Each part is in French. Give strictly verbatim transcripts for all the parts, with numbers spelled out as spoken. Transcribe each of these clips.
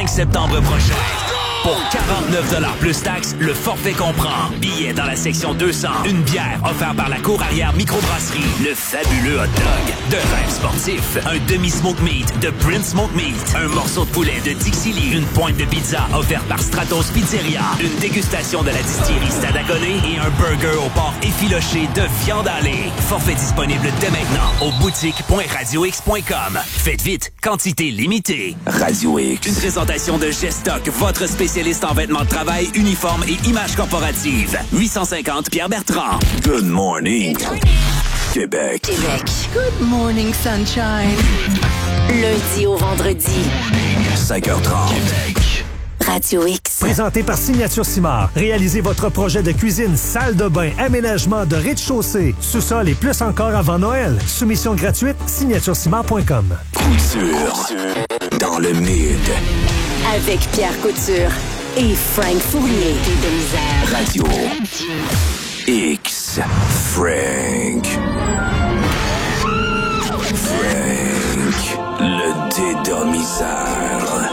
cinq septembre prochain. Pour quarante-neuf dollars plus taxes, le forfait comprend billets dans la section deux cents, une bière offerte par la cour arrière microbrasserie, le fabuleux hot dog de Rêve Sportif, un demi-smoke meat de Prince Smoke Meat, un morceau de poulet de Dixie Lee, une pointe de pizza offerte par Stratos Pizzeria, une dégustation de la distillerie Stadaconé et un burger au porc effiloché de Viande Hallée. Forfait disponible dès maintenant au boutique point radio x point com. Faites vite, quantité limitée. Radio X. Une présentation de Gestock, votre spécialiste en vêtements de travail, uniformes et images corporatives. huit cent cinquante Pierre Bertrand. Good morning. Québec. Québec. Good morning, sunshine. Lundi au vendredi. cinq heures trente. Québec. Radio X. Présenté par Signature Simard. Réalisez votre projet de cuisine, salle de bain, aménagement de rez-de-chaussée, sous-sol et plus encore avant Noël. Soumission gratuite, signature simard point com. Couture. Dans le mid. Avec Pierre Couture et Frank Fournier. De misère. Radio X. Frank. Frank. Le dédomiseur.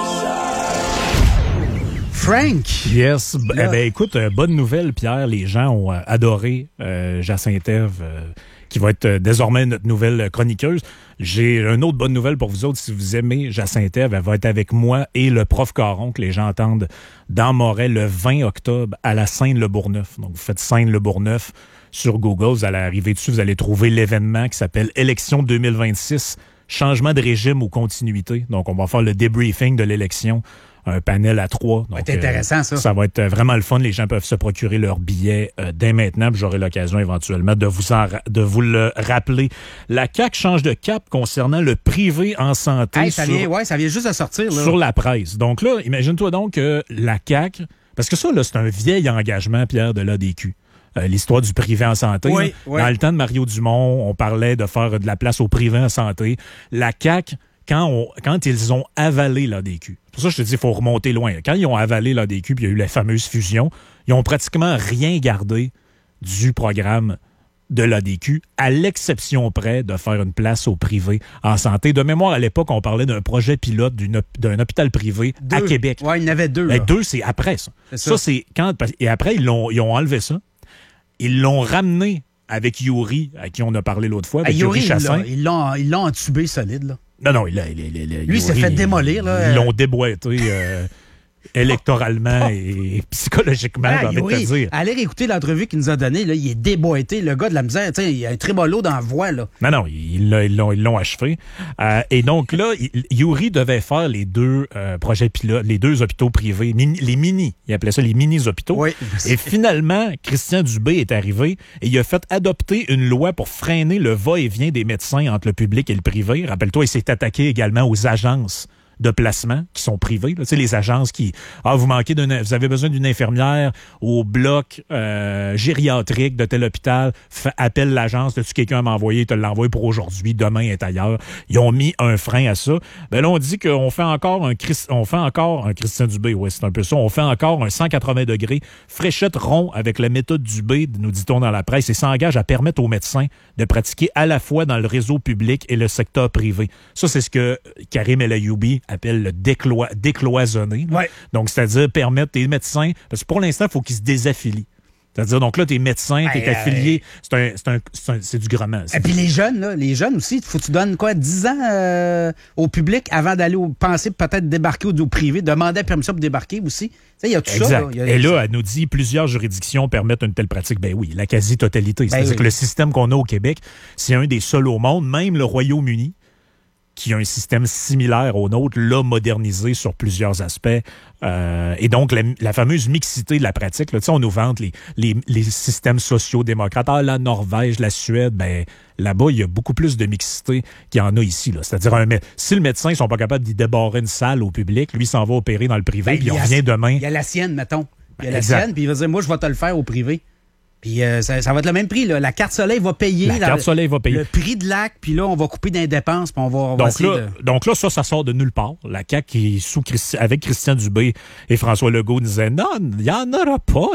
Frank! Yes. B- eh ben, écoute, euh, bonne nouvelle, Pierre. Les gens ont euh, adoré euh, Jacinthe Ève, euh, qui va être euh, désormais notre nouvelle chroniqueuse. J'ai une autre bonne nouvelle pour vous autres. Si vous aimez Jacinthe Ève, elle va être avec moi et le prof Caron, que les gens entendent dans Moret le vingt octobre à la Seine-le-Bourgneuf. Donc, vous faites Seine-le-Bourgneuf sur Google. Vous allez arriver dessus, vous allez trouver l'événement qui s'appelle Élection deux mille vingt-six, changement de régime ou continuité. Donc, on va faire le débriefing de l'élection. Un panel à trois. Ça va être intéressant, ça. Euh, ça va être vraiment le fun. Les gens peuvent se procurer leur billet euh, dès maintenant. Puis j'aurai l'occasion éventuellement de vous, en, de vous le rappeler. La C A Q change de cap concernant le privé en santé. Hey, ça, sur, vient, ouais, ça vient juste de sortir. Là. Sur la presse. Donc là, imagine-toi donc que la C A Q... Parce que ça, là, c'est un vieil engagement, Pierre, de l'A D Q. Euh, l'histoire du privé en santé. Oui, oui. Dans le temps de Mario Dumont, on parlait de faire de la place au privé en santé. La C A Q... Quand, on, quand ils ont avalé l'A D Q. C'est pour ça que je te dis, il faut remonter loin. Quand ils ont avalé l'A D Q, puis il y a eu la fameuse fusion, ils ont pratiquement rien gardé du programme de l'A D Q, à l'exception près de faire une place au privé en santé. De mémoire, à l'époque, on parlait d'un projet pilote d'une, d'un hôpital privé deux. à Québec. Oui, il y en avait deux. Ben, deux, c'est après ça. C'est ça. Ça, c'est quand. Et après, ils, l'ont, ils ont enlevé ça. Ils l'ont ramené avec Yuri, à qui on a parlé l'autre fois, avec Ah, Yuri, Yuri Chassin. Ils l'ont, ils l'ont entubé solide, là. Non, non, il a, il a, il a, Lui, il s'est fait démolir. Là. Ils l'ont déboîté euh, électoralement et psychologiquement, Ah, j'ai envie Yuri, de te dire. allez réécouter l'entrevue qu'il nous a donnée. Là, il est déboîté. Le gars de la misère, il y a un trémolo dans la voix. Là. Non, non, ils, ils, l'ont, ils l'ont achevé. Euh, et donc là, il, Yuri devait faire les deux euh, projets pilotes, les deux hôpitaux privés, mini, les mini, il appelait ça les mini-hôpitaux. Oui. Et finalement, Christian Dubé est arrivé et il a fait adopter une loi pour freiner le va-et-vient des médecins entre le public et le privé. Rappelle-toi, il s'est attaqué également aux agences de placement qui sont privées. Là. Tu sais, les agences qui... Ah, vous manquez d'une... Vous avez besoin d'une infirmière au bloc euh, gériatrique de tel hôpital. F- appelle l'agence. As-tu quelqu'un à m'envoyer? Il te l'envoie pour aujourd'hui. Demain est ailleurs. Ils ont mis un frein à ça. Ben là, on dit qu'on fait encore un Christ... on fait encore un Christian Dubé. Oui, c'est un peu ça. On fait encore un cent quatre-vingts degrés. Fréchette rond avec la méthode Dubé, nous dit-on dans la presse, et s'engage à permettre aux médecins de pratiquer à la fois dans le réseau public et le secteur privé. Ça, c'est ce que Karim El Ayoubi appelle le déclo- décloisonné. Ouais. Donc, c'est-à-dire permettre tes médecins, parce que pour l'instant, il faut qu'ils se désaffilient. C'est-à-dire, donc là, t'es médecin, t'es Hey, affilié, hey. c'est, un, c'est, un, c'est, un, c'est du grement. Et puis les jeunes, là, les jeunes aussi, il faut que tu donnes quoi, dix ans euh, au public avant d'aller au, penser peut-être débarquer au, au privé, demander la permission pour débarquer aussi. Tu sais, il y a tout Exact. ça. Là. Il y a, Et là, elle nous dit plusieurs juridictions permettent une telle pratique. Ben oui, la quasi-totalité. C'est-à-dire oui. que le système qu'on a au Québec, c'est un des seuls au monde, même le Royaume-Uni, qui a un système similaire au nôtre, l'a modernisé sur plusieurs aspects. Euh, et donc, la, la fameuse mixité de la pratique, là, on nous vante les, les, les systèmes sociaux-démocrates. Ah, la Norvège, la Suède, ben là-bas, il y a beaucoup plus de mixité qu'il y en a ici. Là. C'est-à-dire, un, si le médecin ne sont pas capables d'y débarrer une salle au public, lui s'en va opérer dans le privé, Ben, puis il il y a- revient demain. Il y a la sienne, mettons. Il y a la Exact. sienne, puis il va dire, moi, je vais te le faire au privé. Puis euh, ça, ça va être le même prix. Là. La carte soleil va payer. La carte soleil va payer. Le prix de l'acte, puis là, on va couper dans les dépenses, puis on va, on va Donc essayer là, de... donc là, ça, ça sort de nulle part. La C A Q, qui est sous Christi- avec Christian Dubé et François Legault, disait non, il n'y en aura pas là, de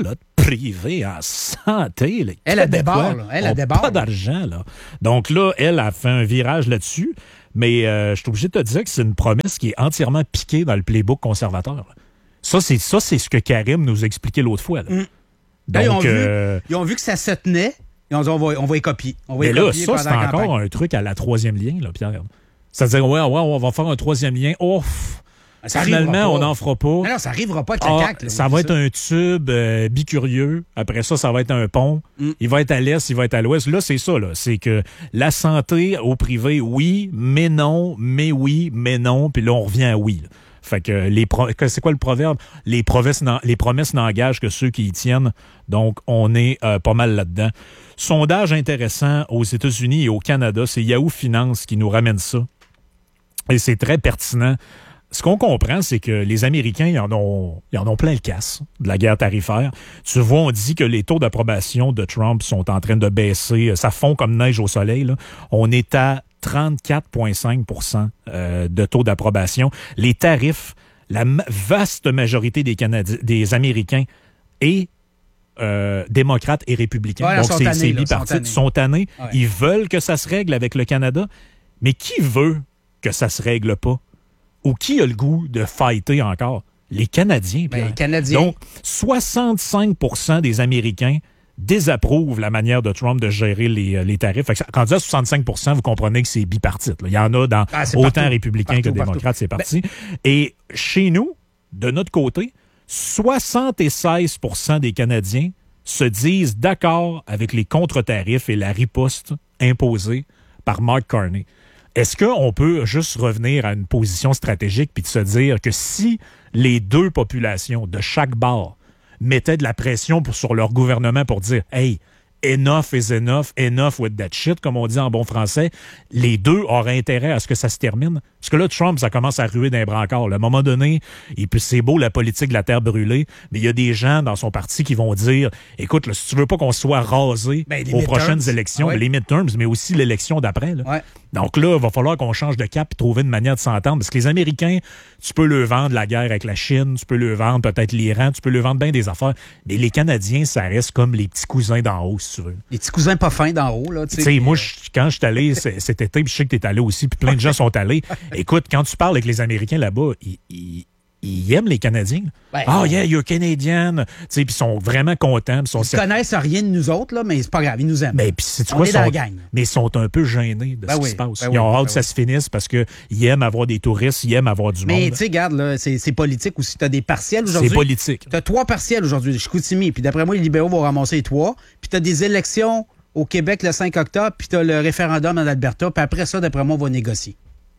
privé en santé. Les Elle a Québécois débarre, là. Elle a ont débarre. pas d'argent, là. Donc là, elle a fait un virage là-dessus. Mais euh, je suis obligé de te dire que c'est une promesse qui est entièrement piquée dans le playbook conservateur. Là. Ça, c'est ça, c'est ce que Karim nous a expliqué l'autre fois. Là. Mm. Donc, ils, ont euh, vu, ils ont vu que ça se tenait. Ils ont dit, on va, on va y copier. On va mais y là, copier ça, pendant c'est la encore campagne. un truc à la troisième ligne, là, Pierre. C'est-à-dire, ouais, ouais, on va faire un troisième lien. Oh, Ça finalement, arrivera on pas. n'en fera pas. Mais non, ça arrivera pas avec la Ah, C A Q. Là, ça va être un tube euh, bicurieux. Après ça, ça va être un pont. Mm. Il va être à l'est, il va être à l'ouest. Là, c'est ça. Là. C'est que la santé au privé, oui, mais non, mais oui, mais non. Puis là, on revient à oui. Là. Fait que les pro- c'est quoi le proverbe? Les promesses, les promesses n'engagent que ceux qui y tiennent. Donc, on est euh, pas mal là-dedans. Sondage intéressant aux États-Unis et au Canada, c'est Yahoo Finance qui nous ramène ça. Et c'est très pertinent. Ce qu'on comprend, c'est que les Américains, ils en ont, ils en ont plein le casse de la guerre tarifaire. Tu vois, on dit que les taux d'approbation de Trump sont en train de baisser. Ça fond comme neige au soleil, là. On est à trente-quatre virgule cinq pour cent euh, de taux d'approbation. Les tarifs, la ma- vaste majorité des Canadiens, des Américains et euh, démocrates et républicains, Ouais, là, donc sont c'est, tannés, c'est là, bipartite, sont tannés. sont tannés. Ouais. Ils veulent que ça se règle avec le Canada. Mais qui veut que ça se règle pas? Ou qui a le goût de fighter encore? Les Canadiens. Ben, Pierre. les Canadiens. Donc, soixante-cinq pour cent des Américains désapprouvent la manière de Trump de gérer les, les tarifs. Fait que quand on dit à soixante-cinq pour cent, vous comprenez que c'est bipartite. Là. Il y en a dans Ah, c'est autant partout. républicains Partout, que démocrates, partout. c'est parti. Et chez nous, de notre côté, soixante-seize pour cent des Canadiens se disent d'accord avec les contre-tarifs et la riposte imposée par Mark Carney. Est-ce qu'on peut juste revenir à une position stratégique puis de se dire que si les deux populations de chaque bord mettaient de la pression pour, sur leur gouvernement pour dire « Hey, enough is enough, enough with that shit », comme on dit en bon français, les deux auraient intérêt à ce que ça se termine? Parce que là, Trump, ça commence à ruer d'un brancard. À un moment donné, et puis c'est beau la politique de la terre brûlée, mais il y a des gens dans son parti qui vont dire « Écoute, là, si tu veux pas qu'on soit rasé Ben, les aux midterms. prochaines élections, Ah ouais. les midterms, mais aussi l'élection d'après, là. Ouais. Donc là, il va falloir qu'on change de cap et trouver une manière de s'entendre. Parce que les Américains, tu peux leur vendre la guerre avec la Chine, tu peux leur vendre peut-être l'Iran, tu peux leur vendre bien des affaires. Mais les Canadiens, ça reste comme les petits cousins d'en haut, si tu veux. Les petits cousins pas fins d'en haut, là. Tu sais, moi, je- quand je suis allé c- cet été, puis je sais que tu es allé aussi, puis plein de gens sont allés. Écoute, quand tu parles avec les Américains là-bas, ils, ils- ils aiment les Canadiens. Ouais. Ah, yeah, you're Canadian. Tu sais, puis ils sont vraiment contents. Puis ils sont Ils connaissent rien de nous autres, là, mais c'est pas grave, ils nous aiment. Mais puis c'est On quoi, est dans sont- la gang. mais ils sont un peu gênés de Ben ce oui, qui se passe. ben ils ont oui, hâte ben que ça oui. se finisse parce qu'ils aiment avoir des touristes, ils aiment avoir du Mais monde. tu sais, regarde, là, c'est, c'est politique aussi. T'as des partiels aujourd'hui. C'est politique. T'as trois partiels aujourd'hui de Chicoutimi, puis d'après moi, les libéraux vont ramasser les trois. Puis t'as des élections au Québec le cinq octobre, puis t'as le référendum en Alberta, puis après ça, d'après moi, on va négocier.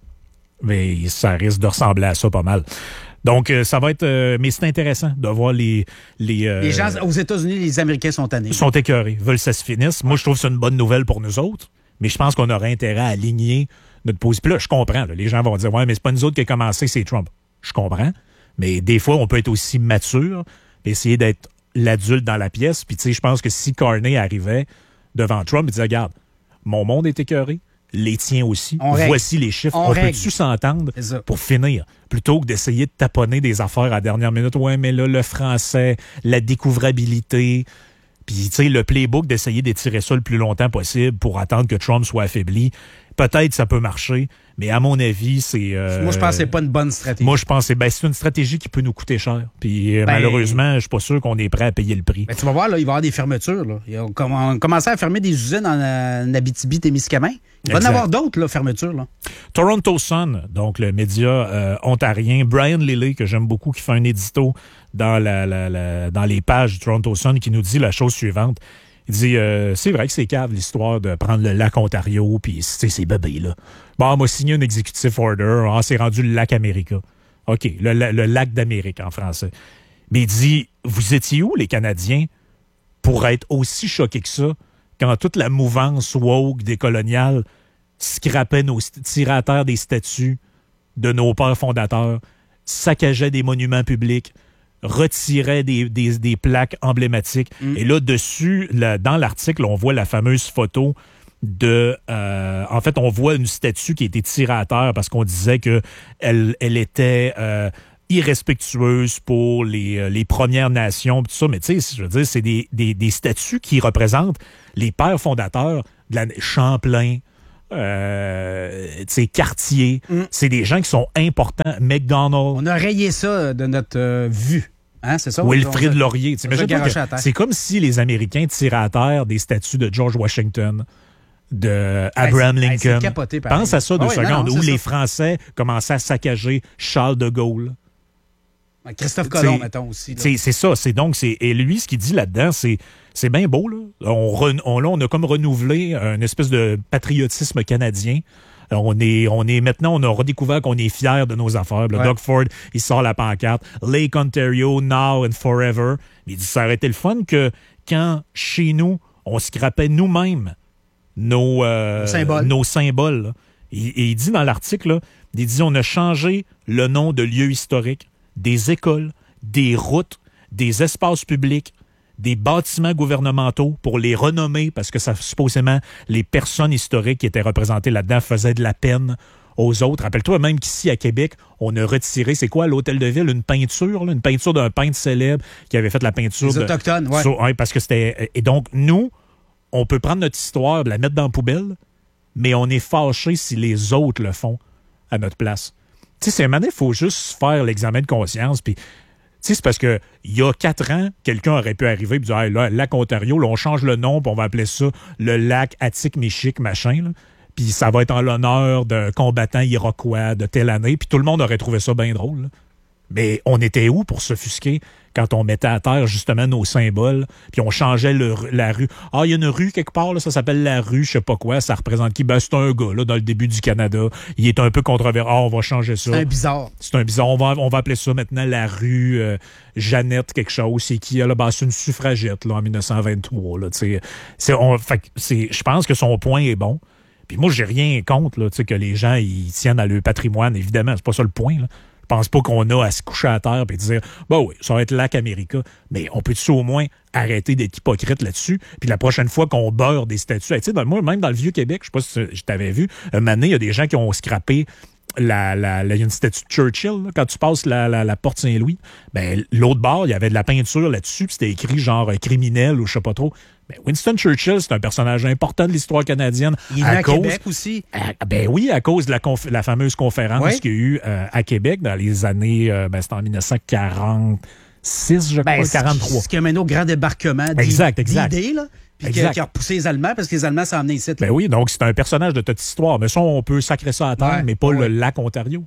Mais ça risque de ressembler à ça pas mal. Donc, euh, ça va être... euh, mais c'est intéressant de voir les... Les, euh, Les gens, aux États-Unis, les Américains sont tannés. sont écœurés, veulent que ça se finisse. Moi, je trouve que c'est une bonne nouvelle pour nous autres, mais je pense qu'on aurait intérêt à aligner notre position. Puis là, je comprends. Là, les gens vont dire, ouais, mais c'est pas nous autres qui a commencé, c'est Trump. Je comprends. Mais des fois, on peut être aussi mature et essayer d'être l'adulte dans la pièce. Puis, tu sais, je pense que si Carney arrivait devant Trump, il disait, regarde, mon monde est écœuré, les tiens aussi. On règle. Voici les chiffres. On On, règle. peut-tu s'entendre C'est ça. pour finir? Plutôt que d'essayer de taponner des affaires à la dernière minute. Ouais, mais là, le français, la découvrabilité, puis, tu sais, le playbook d'essayer d'étirer ça le plus longtemps possible pour attendre que Trump soit affaibli. Peut-être ça peut marcher, mais à mon avis, c'est... euh, Moi, je pense que c'est pas une bonne stratégie. Moi, je pense que c'est, ben, c'est une stratégie qui peut nous coûter cher. Puis, euh, Ben- malheureusement, je suis pas sûr qu'on est prêt à payer le prix. Ben, tu vas voir, là, il va y avoir des fermetures. Là. Ils ont comm- on a commencé à fermer des usines en, euh, en Abitibi-Témiscamingue. Il va y en Exact. avoir d'autres, là, fermetures. Là. Toronto Sun, donc le média euh, ontarien, Brian Lilley, que j'aime beaucoup, qui fait un édito dans, la, la, la- dans les pages du Toronto Sun, qui nous dit la chose suivante. Il dit, euh, c'est vrai que c'est cave l'histoire de prendre le lac Ontario, puis c'est ces bébés-là. Bon, on m'a signé un executive order, on s'est rendu le lac America. OK, le, le- le lac d'Amérique en français. Mais il dit, vous étiez où, les Canadiens, pour être aussi choqués que ça, quand toute la mouvance woke décoloniale scrapait nos, tirait à terre des statues de nos pères fondateurs, saccageait des monuments publics, retirait des, des, des plaques emblématiques. Mm. Et là, dessus, là, dans l'article, on voit la fameuse photo de... Euh, en fait, on voit une statue qui a été tirée à terre parce qu'on disait que elle, elle était... Euh, irrespectueuse pour les, euh, les Premières Nations, tout ça. Mais tu sais, je veux dire, c'est des, des, des statues qui représentent les pères fondateurs de la Champlain, euh, tu sais, Cartier. Mm. C'est des gens qui sont importants. McDonald's. On a rayé ça de notre euh, vue. Hein, c'est ça? Wilfrid Laurier. C'est comme si les Américains tiraient à terre des statues de George Washington, de Abraham hey, Lincoln. Hey, capoté, pense à ça deux oh, oui, secondes, non, non, où les ça. Français commençaient à saccager Charles de Gaulle. Christophe Colomb, mettons aussi. C'est, c'est ça. C'est donc, c'est, et lui, ce qu'il dit là-dedans, c'est, c'est bien beau. Là. On, re, on, là, on a comme renouvelé une espèce de patriotisme canadien. On est, on est maintenant, on a redécouvert qu'on est fiers de nos affaires. Ouais. Doug Ford, il sort la pancarte. Lake Ontario, now and forever. Il dit, ça aurait été le fun que quand, chez nous, on scrapait nous-mêmes nos, euh, symboles. nos symboles. Là. Et, et il dit dans l'article, là, il dit, on a changé le nom de lieux historiques, des écoles, des routes, des espaces publics, des bâtiments gouvernementaux pour les renommer parce que ça, supposément, les personnes historiques qui étaient représentées là-dedans faisaient de la peine aux autres. Rappelle-toi même qu'ici, à Québec, on a retiré, c'est quoi, l'Hôtel de Ville, une peinture, là, une peinture d'un peintre célèbre qui avait fait la peinture... Les de, Autochtones, oui. Ouais, parce que c'était... Et donc, nous, on peut prendre notre histoire, la mettre dans la poubelle, mais on est fâché si les autres le font à notre place. Tu sais, c'est un moment, il faut juste faire l'examen de conscience. Puis, tu sais, c'est parce que il y a quatre ans, quelqu'un aurait pu arriver et dire hey, là, lac Ontario, là, on change le nom, puis on va appeler ça le lac Attic-Michic, machin. Là. Puis ça va être en l'honneur d'un combattant iroquois de telle année. Puis tout le monde aurait trouvé ça bien drôle. Là. Mais on était où pour s'offusquer quand on mettait à terre justement nos symboles, puis on changeait le, la rue. Ah, il y a une rue quelque part, là, ça s'appelle la rue, je sais pas quoi, ça représente qui? Ben, c'est un gars, là, dans le début du Canada. Il est un peu controversé. Ah, on va changer ça. C'est un bizarre. C'est un bizarre. On va, on va appeler ça maintenant la rue euh, Jeannette quelque chose. C'est qui? Là, ben, c'est une suffragette, là, en dix-neuf cent vingt-trois, là, tu sais. C'est, on, fait, c'est, je pense que son point est bon. Puis moi, j'ai rien contre, là, tu sais, que les gens, ils tiennent à leur patrimoine, évidemment. C'est pas ça le point, là. Je pense pas qu'on a à se coucher à terre et dire « Bah oui, ça va être Lac America », mais on peut-tu au moins arrêter d'être hypocrite là-dessus? Puis la prochaine fois qu'on beurre des statues, tu sais, dans, moi, même dans le Vieux-Québec, je sais pas si je t'avais vu, un moment donné, il y a des gens qui ont scrappé la, la, la, une statue de Churchill, là, quand tu passes la, la, la porte Saint-Louis. Ben, l'autre bord, il y avait de la peinture là-dessus, puis c'était écrit genre « criminel » ou je sais pas trop. Ben, Winston Churchill, c'est un personnage important de l'histoire canadienne. Il est à, à cause, Québec aussi. À, ben oui, à cause de la, conf, la fameuse conférence oui. qu'il y a eu euh, à Québec dans les années, euh, ben, c'était en dix-neuf cent quarante-six, je crois, ben, quarante-trois. Ce qui a mené au grand débarquement exact, exact. d'idées, là. Puis qui a, qui a repoussé les Allemands parce que les Allemands s'en amenaient ici. Là. Ben oui, donc c'est un personnage de toute histoire. Mais ça, on peut sacrer ça à terre, ouais, mais pas ouais. le lac Ontario.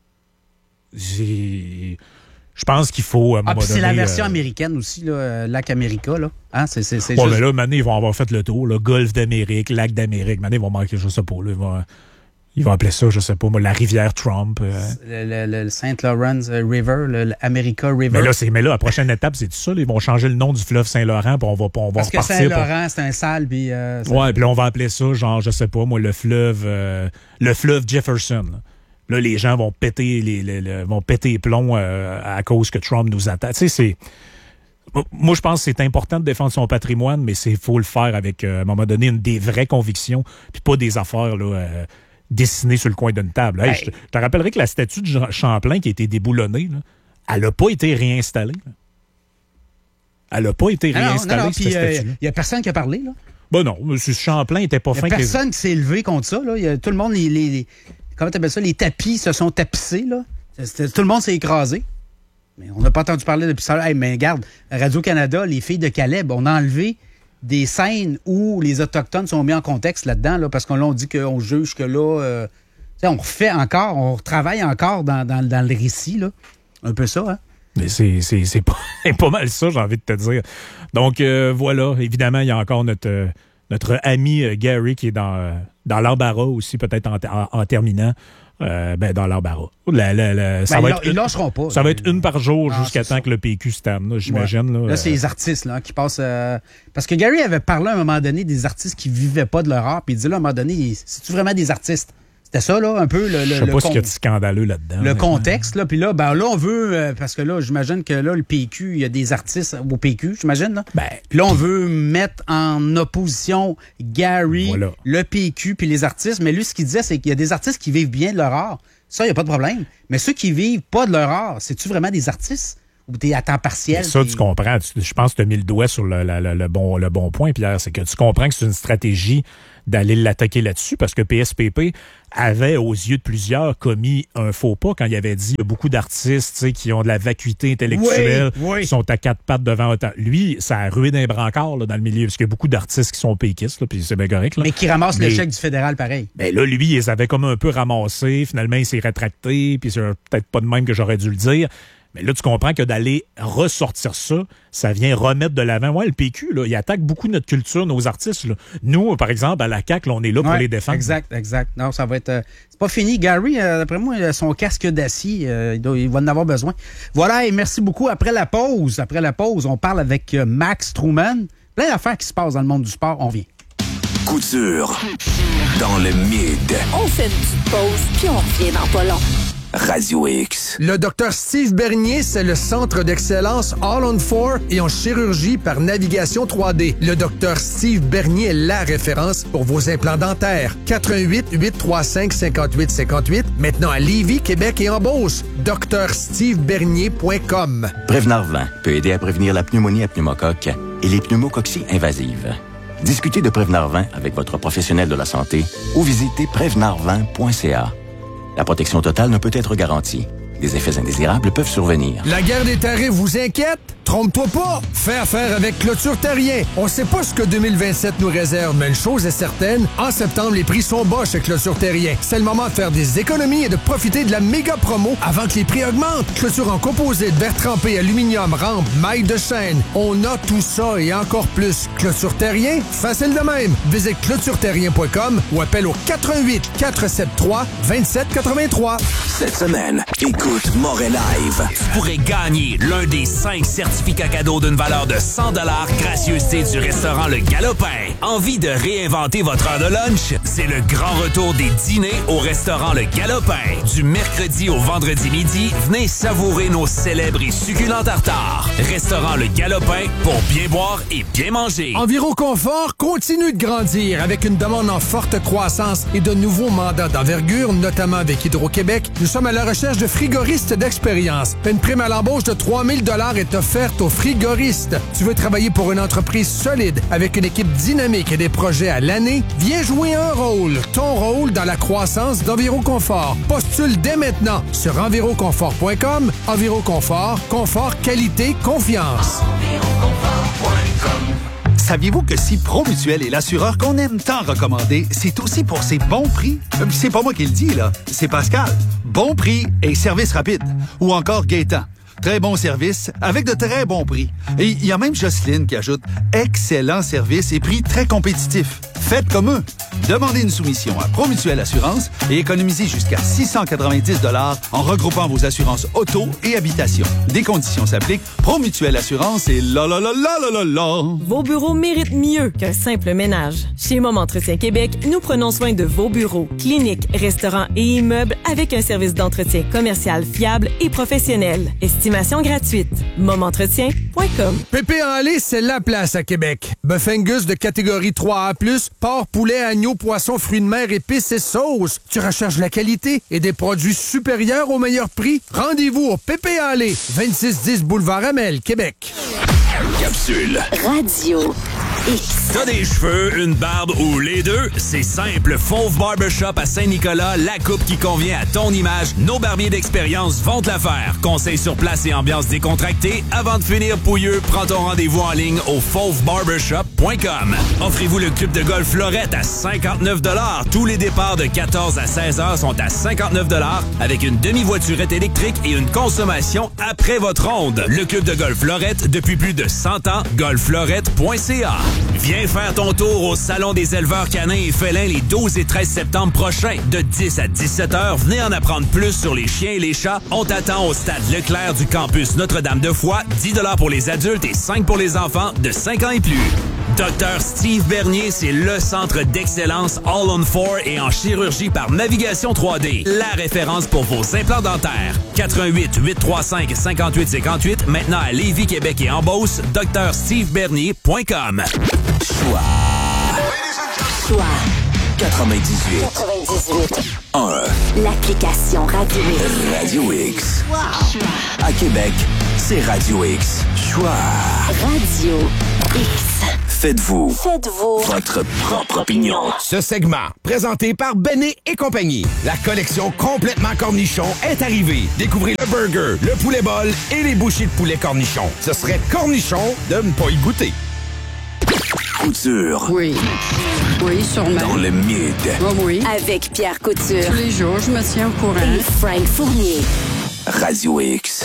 J'ai... Je pense qu'il faut... À ah, puis c'est donné, la version euh... américaine aussi, là, Lac America, là. Hein, c'est, c'est, c'est bon, juste... mais là, maintenant, ils vont avoir fait le tour, là, Golfe d'Amérique, Lac d'Amérique. Maintenant, ils vont manquer, je sais pas, là, ils vont, ils vont appeler ça, je sais pas, moi, la rivière Trump. Euh... Le, le, le Saint Lawrence River, le, le America River. Mais là, c'est, mais là, la prochaine étape, c'est tout ça, là, ils vont changer le nom du fleuve Saint-Laurent, puis on va, on va Parce repartir. que Saint-Laurent, pour... c'est un sale, puis... Euh, ouais, puis là, on va appeler ça, genre, je sais pas, moi, le fleuve, euh, le fleuve Jefferson, là. Là, les gens vont péter les, les, les vont péter les plombs euh, à cause que Trump nous attaque. Tu sais, c'est... Moi, je pense que c'est important de défendre son patrimoine, mais il faut le faire avec, euh, à un moment donné, une, des vraies convictions, puis pas des affaires là, euh, dessinées sur le coin d'une table. Hey, hey. Je, je te rappellerai que la statue de Champlain qui a été déboulonnée, là, elle n'a pas été réinstallée. Là. Elle n'a pas été ah réinstallée, non, non, non, cette puis, statue-là. Il euh, n'y a personne qui a parlé, là. Ben non, M. Champlain n'était pas fin. Il n'y a que personne les... qui s'est élevé contre ça, là. Il y a, tout le monde, les... les, les... Comment t'appelles ça? Les tapis se sont tapissés, là. C'était, tout le monde s'est écrasé. Mais on n'a pas entendu parler depuis ça. Hey, mais regarde, Radio-Canada, les filles de Caleb, on a enlevé des scènes où les Autochtones sont mis en contexte là-dedans, là, parce qu'on l'a dit qu'on juge que là, euh, on refait encore, on retravaille encore dans, dans, dans le récit, là. Un peu ça, hein? Mais c'est, c'est, c'est, pas, c'est pas mal ça, j'ai envie de te dire. Donc, euh, voilà, évidemment, il y a encore notre... Euh, Notre ami euh, Gary qui est dans, euh, dans l'embarras aussi, peut-être en, en, en terminant, euh, ben, dans l'embarras. La, la, la, ça ben, va ils, être ils une, lâcheront pas. Ça va être une par jour ah, jusqu'à temps ça. que le P Q se termine, j'imagine. Ouais. Là, là euh... c'est les artistes là, qui passent... Euh... Parce que Gary avait parlé à un moment donné des artistes qui vivaient pas de leur art, puis il dit là, à un moment donné, c'est-tu vraiment des artistes? C'était ça, là, un peu le... le Je sais le pas con... ce qu'il y a de scandaleux là-dedans. Le contexte, là. Puis là, ben là, on veut... Euh, parce que là, j'imagine que là, le P Q, il y a des artistes au P Q, j'imagine, là. Ben, puis là, on veut mettre en opposition Gary, voilà. le P Q, puis les artistes. Mais lui, ce qu'il disait, c'est qu'il y a des artistes qui vivent bien de leur art. Ça, il n'y a pas de problème. Mais ceux qui vivent pas de leur art, c'est-tu vraiment des artistes? Ou t'es à temps partiel? Mais ça, t'es... tu comprends. Tu, je pense que tu as mis le doigt sur le, le, le, le, bon, le bon point, Pierre. C'est que tu comprends que c'est une stratégie d'aller l'attaquer là-dessus parce que P S P P avait, aux yeux de plusieurs, commis un faux pas quand il avait dit qu'il y a beaucoup d'artistes qui ont de la vacuité intellectuelle, oui, oui. qui sont à quatre pattes devant autant. Lui, ça a rué d'un brancard là, dans le milieu parce qu'il y a beaucoup d'artistes qui sont péquistes, puis c'est bien correct. Là. Mais qui ramassent Mais, le chèque du fédéral pareil. Ben là, lui, il les avait comme un peu ramassés. Finalement, il s'est rétracté, puis c'est peut-être pas de même que j'aurais dû le dire. Mais là, tu comprends que d'aller ressortir ça, ça vient remettre de l'avant. Ouais, le P Q, là, il attaque beaucoup notre culture, nos artistes. Là. Nous, par exemple, à la C A Q, là, on est là pour ouais, les défendre. Exact, exact. Non, ça va être... Euh, c'est pas fini. Gary, euh, d'après moi, son casque d'acier, euh, il, doit, il va en avoir besoin. Voilà, et merci beaucoup. Après la pause, après la pause, on parle avec euh, Max Truman. Plein d'affaires qui se passent dans le monde du sport. On vient. Couture. Dans le mid. On fait une petite pause, puis on revient dans pas long. Radio X. Le docteur Steve Bernier, c'est le centre d'excellence All on Four et en chirurgie par navigation trois D. Le docteur Steve Bernier est la référence pour vos implants dentaires. quatre un huit, huit trois cinq, cinq huit cinq huit. Maintenant à Lévis, Québec et en Beauce. docteur steve bernier point com. Prévenard vingt peut aider à prévenir la pneumonie à pneumocoque et les pneumococcies invasives. Discutez de Prévenard vingt avec votre professionnel de la santé ou visitez prévenard vingt point c a. La protection totale ne peut être garantie. Des effets indésirables peuvent survenir. La guerre des tarifs vous inquiète? Trompe-toi pas! Fais affaire avec Clôture Terrien. On sait pas ce que deux mille vingt-sept nous réserve, mais une chose est certaine, en septembre, les prix sont bas chez Clôture Terrien. C'est le moment de faire des économies et de profiter de la méga promo avant que les prix augmentent. Clôture en composite, verre trempé, aluminium, rampe, maille de chaîne. On a tout ça et encore plus. Clôture Terrien, facile de même. Visite clôture terrien point com ou appelle au quatre un huit, quatre sept trois, deux sept huit trois. Cette semaine, écoute Moret Live. Tu pourrais gagner l'un des cinq certificats cadeaux d'une valeur de cent dollars gracieuseté du restaurant Le Galopin. Envie de réinventer votre heure de lunch? C'est le grand retour des dîners au restaurant Le Galopin. Du mercredi au vendredi midi, venez savourer nos célèbres et succulents tartares. Restaurant Le Galopin pour bien boire et bien manger. Enviroconfort continue de grandir avec une demande en forte croissance et de nouveaux mandats d'envergure, notamment avec Hydro-Québec. Nous sommes à la recherche de frigoristes d'expérience. Une prime à l'embauche de trois mille dollars est offerte aux frigoristes. Tu veux travailler pour une entreprise solide avec une équipe dynamique et des projets à l'année? Viens jouer un rôle. Ton rôle dans la croissance d'Enviroconfort. Postule dès maintenant sur enviroconfort point com. Enviroconfort, confort, qualité, confiance. Saviez-vous que si Promutuel est l'assureur qu'on aime tant recommander, c'est aussi pour ses bons prix? C'est pas moi qui le dis, là. C'est Pascal. Bon prix et service rapide. Ou encore Gaétan. Très bon service avec de très bons prix. Et il y a même Jocelyne qui ajoute excellent service et prix très compétitifs. Faites comme eux. Demandez une soumission à Promutuel Assurance et économisez jusqu'à six cent quatre-vingt-dix dollars en regroupant vos assurances auto et habitation. Des conditions s'appliquent. Promutuel Assurance et la la la la la la la. Vos bureaux méritent mieux qu'un simple ménage. Chez Mom Entretien Québec, nous prenons soin de vos bureaux, cliniques, restaurants et immeubles avec un service d'entretien commercial fiable et professionnel. Estimation gratuite. mom entretien point com. Pépé en lait, c'est la place à Québec. Bœuf Angus de catégorie trois A plus, porc, poulet, agneau, poisson, fruits de mer, épices et sauces. Tu recherches la qualité et des produits supérieurs au meilleur prix? Rendez-vous au Pépé en lait, vingt-six dix Boulevard Amel, Québec. Capsule. Radio X. T'as des cheveux, une barbe ou les deux? C'est simple. Fauve Barbershop à Saint-Nicolas, la coupe qui convient à ton image. Nos barbiers d'expérience vont te la faire. Conseils sur place et ambiance décontractée. Avant de finir pouilleux, prends ton rendez-vous en ligne au fauve barbershop point com. Offrez-vous le club de golf Florette à cinquante-neuf dollars. Tous les départs de quatorze à seize heures sont à cinquante-neuf dollars avec une demi-voiturette électrique et une consommation après votre ronde. Le club de golf Florette depuis plus de cent ans. golf florette point c a. Viens faire ton tour au Salon des éleveurs canins et félins les douze et treize septembre prochains. De dix à dix-sept heures, venez en apprendre plus sur les chiens et les chats. On t'attend au stade Leclerc du campus Notre-Dame-de-Foy. dix dollars pour les adultes et cinq pour les enfants de cinq ans et plus. docteur Steve Bernier, c'est le centre d'excellence All on Four et en chirurgie par navigation trois D. La référence pour vos implants dentaires. quatre un huit, huit trois cinq, cinq huit cinq huit. Maintenant à Lévis, Québec et en Beauce. docteur steve bernier point com. Choix. Choix quatre-vingt-dix-huit. quatre-vingt-dix-huit. un. L'application Radio X. Radio X. Wow. À Québec, c'est Radio X. Choix. Radio X. Faites-vous. Faites-vous. Votre propre opinion. Ce segment, présenté par Bennet et compagnie. La collection complètement cornichon est arrivée. Découvrez le burger, le poulet bol et les bouchées de poulet cornichon. Ce serait cornichon de ne pas y goûter. Couture. Oui. Oui, sûrement. Dans le mid. Oh oui. Avec Pierre Couture. Tous les jours, je me tiens au courant. Et Frank Fournier. Radio X.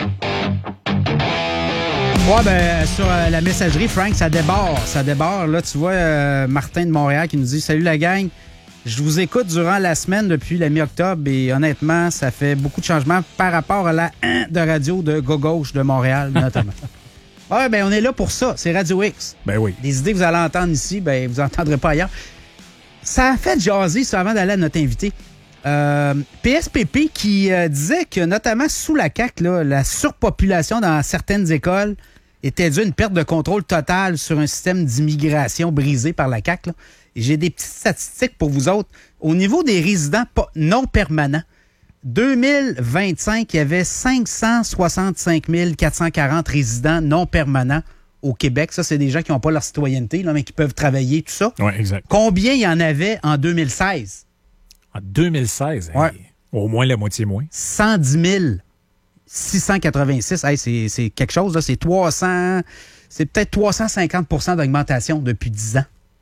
Ouais, ben, sur euh, la messagerie, Frank, ça déborde. Ça déborde. Là, tu vois, euh, Martin de Montréal qui nous dit « Salut la gang, je vous écoute durant la semaine depuis la mi-octobre et honnêtement, ça fait beaucoup de changements par rapport à la hein de radio de Go-Gauche de Montréal, notamment. » Ouais, ben, on est là pour ça. C'est Radio X. Ben oui. Les idées que vous allez entendre ici, ben, vous n'entendrez pas ailleurs. Ça a fait jaser, ça, avant d'aller à notre invité. Euh, P S P P qui euh, disait que, notamment sous la C A Q, là, la surpopulation dans certaines écoles était dû à une perte de contrôle totale sur un système d'immigration brisé par la C A Q. Là. Et j'ai des petites statistiques pour vous autres. Au niveau des résidents non permanents, deux mille vingt-cinq, il y avait cinq cent soixante-cinq mille quatre cent quarante résidents non permanents au Québec. Ça, c'est des gens qui n'ont pas leur citoyenneté, là, mais qui peuvent travailler, tout ça. Oui, exact. Combien il y en avait en deux mille seize? En deux mille seize, ouais. Hey, au moins la moitié moins. cent dix mille six cent quatre-vingt-six. Hey, c'est, c'est quelque chose, là. C'est trois cents, c'est peut-être trois cent cinquante pour cent d'augmentation depuis dix ans.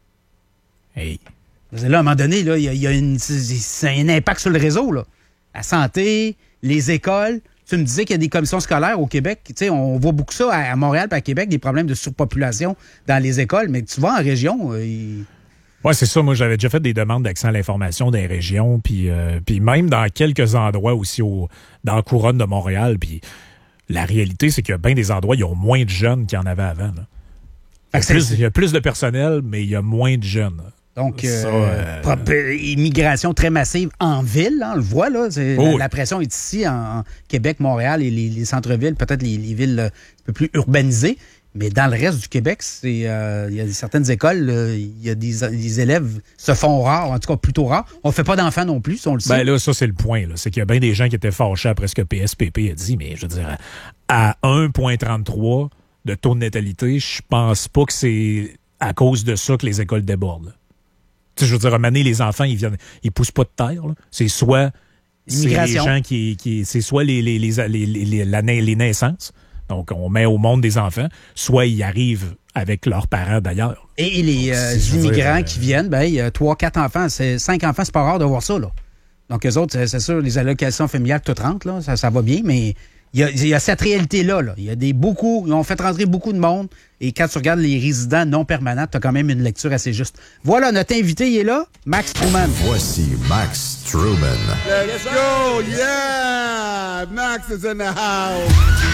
Hey. Là, à un moment donné, là, il y a, y a une, c'est un impact sur le réseau, là. La santé, les écoles. Tu me disais qu'il y a des commissions scolaires au Québec. Tu sais, on voit beaucoup ça à Montréal et à Québec, des problèmes de surpopulation dans les écoles. Mais tu vas en région, euh, il... Oui, c'est ça. Moi, j'avais déjà fait des demandes d'accès à l'information dans les régions, puis euh, puis même dans quelques endroits aussi au, dans la couronne de Montréal. Puis la réalité, c'est qu'il y a bien des endroits, il y a moins de jeunes qu'il y en avait avant. Là. Il, y a plus, il y a plus de personnel, mais il y a moins de jeunes. Donc, ça, euh, euh... immigration très massive en ville, hein, on le voit, là. C'est, oh, la, oui. la pression est ici, en, en Québec, Montréal et les, les centres-villes, peut-être les, les villes un peu plus urbanisées. Mais dans le reste du Québec, c'est euh, il y a certaines écoles, euh, il y a des, des élèves se font rares, en tout cas plutôt rares. On ne fait pas d'enfants non plus, si on le sait. Ben là, ça, c'est le point. Là. C'est qu'il y a bien des gens qui étaient fâchés après ce que P S P P a dit, mais je veux dire, à un virgule trente-trois de taux de natalité, je pense pas que c'est à cause de ça que les écoles débordent. Tu sais, je veux dire, à un moment donné, les enfants, ils viennent, ils poussent pas de terre. Là. C'est soit c'est les gens qui, qui c'est soit les, les, les, les, les, les, la, les naissances. Donc, on met au monde des enfants, soit ils arrivent avec leurs parents d'ailleurs. Et les euh, immigrants dire, qui viennent, ben, il y a trois, quatre enfants, c'est, cinq enfants, c'est pas rare de voir ça, là. Donc, eux autres, c'est, c'est sûr, les allocations familiales toutes rentrent, là, ça, ça va bien, mais il y a, il y a cette réalité-là, là. Il y a des beaucoup, ils ont fait rentrer beaucoup de monde, et quand tu regardes les résidents non permanents, tu as quand même une lecture assez juste. Voilà, notre invité, il est là, Max Truman. Voici Max Truman. Let's go, yeah! Max is in the house!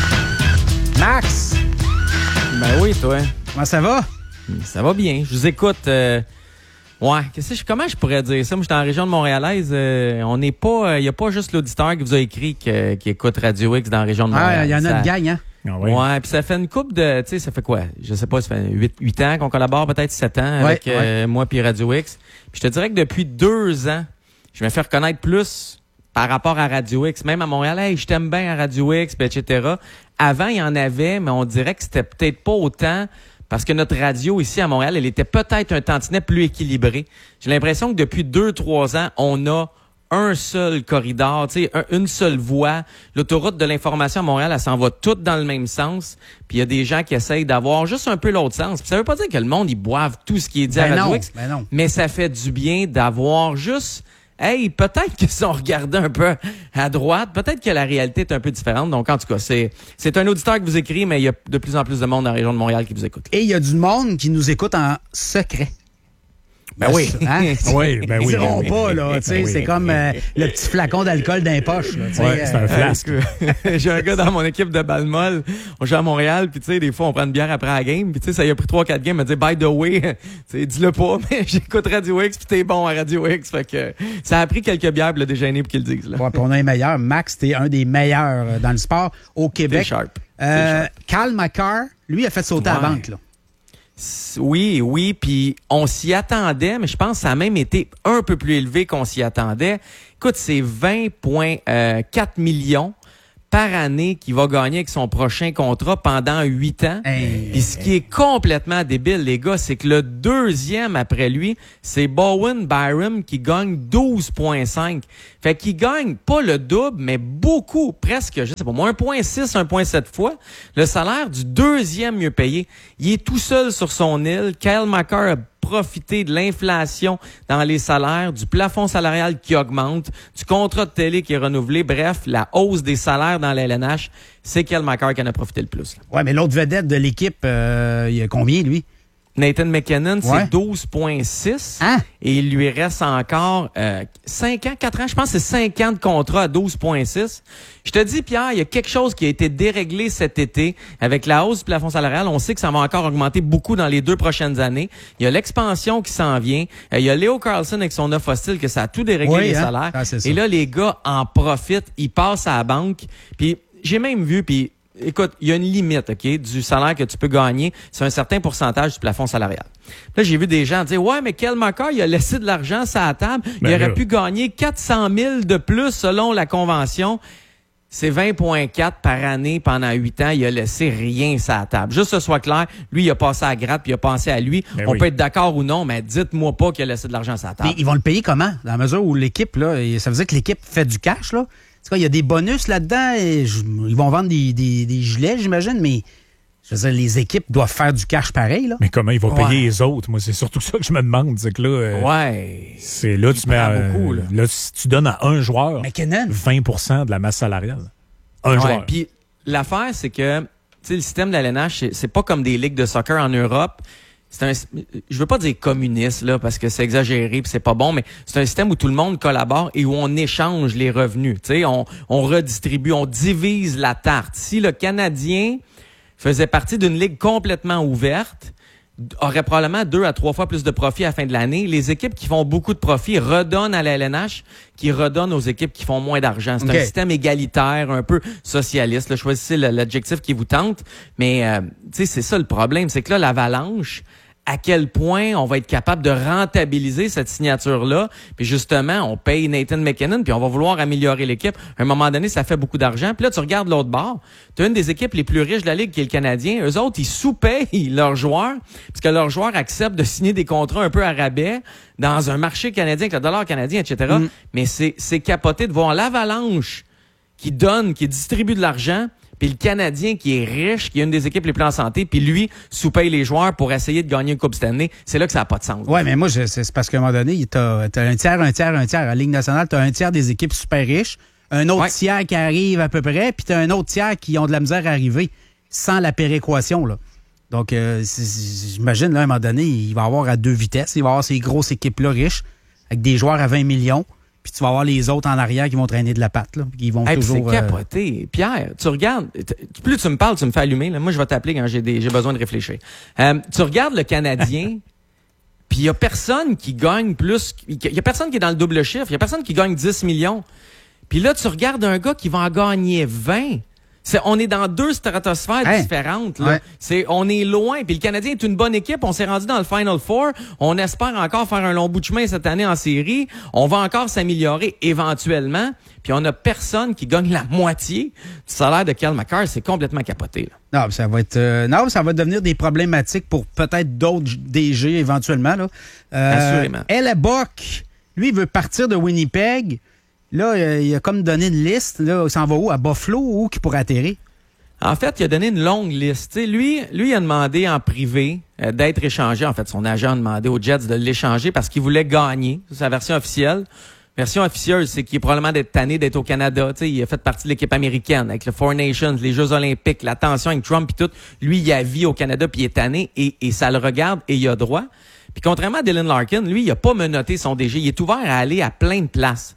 Max! Ben oui, toi. Comment ça va? Ça va bien. Je vous écoute. Euh... Ouais, qu'est-ce que, comment je pourrais dire ça? Moi, j'étais en région de Montréalaise. Euh, on n'est pas... Il euh, n'y a pas juste l'auditeur qui vous a écrit que, qui écoute Radio X dans la région de Montréal. Ah, il y en a ça, une gang, hein? Ah oui. Ouais, puis ça fait une couple de... Tu sais, ça fait quoi? Je sais pas, ça fait huit ans qu'on collabore, peut-être sept ans avec ouais, euh, ouais. moi puis Radio X. Puis je te dirais que depuis deux ans, je me fais reconnaître plus par rapport à Radio X, même à Montréal, hey, je t'aime bien à Radio X, et cetera. Avant, il y en avait, mais on dirait que c'était peut-être pas autant parce que notre radio ici à Montréal, elle était peut-être un tantinet plus équilibré. J'ai l'impression que depuis deux, trois ans, on a un seul corridor, tu sais, un, une seule voie. L'autoroute de l'information à Montréal, elle s'en va toute dans le même sens. Puis il y a des gens qui essayent d'avoir juste un peu l'autre sens. Puis ça veut pas dire que le monde, ils boivent tout ce qui est dit ben à Radio non, X, ben non. Mais ça fait du bien d'avoir juste... Hey, peut-être que si on regardait un peu à droite, peut-être que la réalité est un peu différente. Donc, en tout cas, c'est c'est un auditeur qui vous écrit, mais il y a de plus en plus de monde dans la région de Montréal qui vous écoute. Et il y a du monde qui nous écoute en secret. Ben oui. Hein? oui, ben oui. Ils diront ben pas, oui, là. ben tu sais, oui, c'est ben comme oui. euh, le petit flacon d'alcool dans les poches. Là, ouais, c'est un flasque. Euh, J'ai un gars dans mon équipe de balle molle. On joue à Montréal, puis tu sais, des fois, on prend une bière après la game. Puis tu sais, ça y a pris trois quatre games. Il m'a dit, by the way, tu sais, dis-le pas, mais j'écoute Radio X, puis t'es bon à Radio X. Fait que ça a pris quelques bières pour le déjeuner pour qu'ils le disent. Là. Ouais, puis on a les meilleurs. Max, t'es un des meilleurs dans le sport au Québec. T'es sharp. Euh, T'es sharp. Cal McCarr, lui, a fait sauter ouais. la banque, là. Oui, oui, puis on s'y attendait, mais je pense que ça a même été un peu plus élevé qu'on s'y attendait. Écoute, c'est vingt virgule quatre millions par année qu'il va gagner avec son prochain contrat pendant huit ans. Hey, Puis ce qui est complètement débile, les gars, c'est que le deuxième après lui, c'est Bowen Byram qui gagne douze virgule cinq. Fait qu'il gagne pas le double, mais beaucoup, presque, je sais pas moi, un virgule six, un virgule sept fois le salaire du deuxième mieux payé. Il est tout seul sur son île. Kyle McCarr a profiter de l'inflation dans les salaires, du plafond salarial qui augmente, du contrat de télé qui est renouvelé, bref, la hausse des salaires dans la L N H, c'est Kyle McCarr qui en a profité le plus. Là. Ouais, mais l'autre vedette de l'équipe, euh, il y a combien, lui? Nathan McKinnon, ouais. c'est douze virgule six. Hein? Et il lui reste encore euh, cinq ans, quatre ans. Je pense que c'est cinq ans de contrat à douze virgule six. Je te dis, Pierre, il y a quelque chose qui a été déréglé cet été avec la hausse du plafond salarial. On sait que ça va encore augmenter beaucoup dans les deux prochaines années. Il y a l'expansion qui s'en vient. Il y a Leo Carlson avec son offre hostile que ça a tout déréglé oui, les hein? salaires. Ah, et là, les gars en profitent. Ils passent à la banque. Puis j'ai même vu... puis écoute, il y a une limite, OK, du salaire que tu peux gagner. C'est un certain pourcentage du plafond salarial. Là, j'ai vu des gens dire, ouais, mais Kyle McCarr, il a laissé de l'argent sur la table. Ben il aurait là. pu gagner quatre cent mille de plus selon la convention. C'est vingt virgule quatre par année pendant huit ans. Il a laissé rien sur la table. Juste que ce soit clair, lui, il a passé à la gratte puis il a pensé à lui. Ben On oui. peut être d'accord ou non, mais dites-moi pas qu'il a laissé de l'argent sur la table. Mais ils vont le payer comment? Dans la mesure où l'équipe, là, ça veut dire que l'équipe fait du cash, là? Il y a des bonus là-dedans. Et je, ils vont vendre des, des, des gilets, j'imagine, mais je veux dire, les équipes doivent faire du cash pareil. Là. Mais comment ils vont ouais. payer les autres? Moi, c'est surtout ça que je me demande. C'est que là, euh, ouais. c'est là, tu mets à, beaucoup, là. là, tu donnes à un joueur McKinnon. vingt pour cent de la masse salariale. Un ouais, joueur. Puis l'affaire, c'est que le système de la L N H, c'est, c'est pas comme des ligues de soccer en Europe. C'est un, je veux pas dire communiste, là, parce que c'est exagéré puis c'est pas bon, mais c'est un système où tout le monde collabore et où on échange les revenus. Tu sais, on, on redistribue, on divise la tarte. Si le Canadien faisait partie d'une ligue complètement ouverte, aurait probablement deux à trois fois plus de profit à la fin de l'année. Les équipes qui font beaucoup de profit redonnent à la L N H, qui redonnent aux équipes qui font moins d'argent. C'est okay. un système égalitaire, un peu socialiste. Là, choisissez l'adjectif qui vous tente. Mais euh, tu sais, c'est ça le problème, c'est que là, l'Avalanche, à quel point on va être capable de rentabiliser cette signature-là. Puis justement, on paye Nathan McKinnon, puis on va vouloir améliorer l'équipe. À un moment donné, ça fait beaucoup d'argent. Puis là, tu regardes l'autre bord. Tu as une des équipes les plus riches de la Ligue, qui est le Canadien. Eux autres, ils sous-payent leurs joueurs, parce que leurs joueurs acceptent de signer des contrats un peu à rabais dans un marché canadien, avec le dollar canadien, et cetera. Mm. Mais c'est, c'est capoté de voir l'Avalanche qui donne, qui distribue de l'argent, puis le Canadien qui est riche, qui est une des équipes les plus en santé, puis lui sous-paye les joueurs pour essayer de gagner une Coupe Stanley. C'est là que ça n'a pas de sens. Oui, mais moi, je, c'est parce qu'à un moment donné, tu as un tiers, un tiers, un tiers. À la Ligue nationale, tu as un tiers des équipes super riches, un autre ouais. tiers qui arrive à peu près, puis tu as un autre tiers qui ont de la misère à arriver sans la péréquation, là. Donc, euh, j'imagine, là, à un moment donné, il va y avoir à deux vitesses. Il va y avoir ces grosses équipes-là riches, avec des joueurs à vingt millions. Puis tu vas avoir les autres en arrière qui vont traîner de la patte, là. Qui vont hey, toujours. C'est capoté. Euh... Pierre, tu regardes. Plus tu me parles, tu me fais allumer. Là. Moi, je vais t'appeler quand j'ai, des, j'ai besoin de réfléchir. Euh, tu regardes le Canadien, puis il y a personne qui gagne plus. Il y a personne qui est dans le double chiffre. Il y a personne qui gagne dix millions. Puis là, tu regardes un gars qui va en gagner vingt. C'est, on est dans deux stratosphères hey. différentes. Là. Ouais. C'est, on est loin. Puis le Canadien est une bonne équipe. On s'est rendu dans le Final Four. On espère encore faire un long bout de chemin cette année en série. On va encore s'améliorer éventuellement. Puis on n'a personne qui gagne la moitié du salaire de Kyle McCarr. C'est complètement capoté. Là. Non, ça va être, euh, non, ça va devenir des problématiques pour peut-être d'autres D G éventuellement. Là. Euh, Assurément. Ella Buck, lui, il veut partir de Winnipeg. Là, il a comme donné une liste. Là, il s'en va où? À Buffalo ou où qu'il pourrait atterrir? En fait, il a donné une longue liste. T'sais, lui, lui, il a demandé en privé euh, d'être échangé. En fait, son agent a demandé aux Jets de l'échanger parce qu'il voulait gagner. C'est sa version officielle. Version officieuse, c'est qu'il est probablement d'être tanné d'être au Canada. T'sais, il a fait partie de l'équipe américaine avec le Four Nations, les Jeux olympiques, la tension avec Trump et tout. Lui, il a vie au Canada puis il est tanné et, et ça le regarde et il a droit. Puis contrairement à Dylan Larkin, lui, il a pas menotté son D G. Il est ouvert à aller à plein de places.